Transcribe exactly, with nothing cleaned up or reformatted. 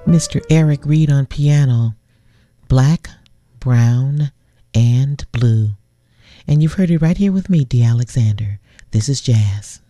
Mister Eric Reed on piano, Black, Brown, and Blue. And you've heard it right here with me, Dee Alexander. This is jazz.